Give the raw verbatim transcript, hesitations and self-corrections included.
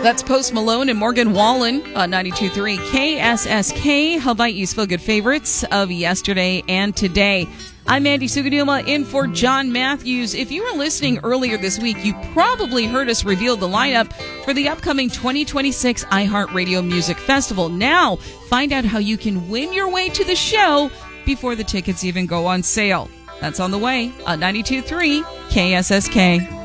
That's Post Malone and Morgan Wallen on ninety-two point three K S S K, Hawaii's Feel Good favorites of yesterday and today. I'm Mandy Sugaduma in for John Matthews. If you were listening earlier this week, you probably heard us reveal the lineup for the upcoming twenty twenty-six iHeartRadio Music Festival. Now, find out how you can win your way to the show before the tickets even go on sale. That's on the way on ninety-two point three K S S K.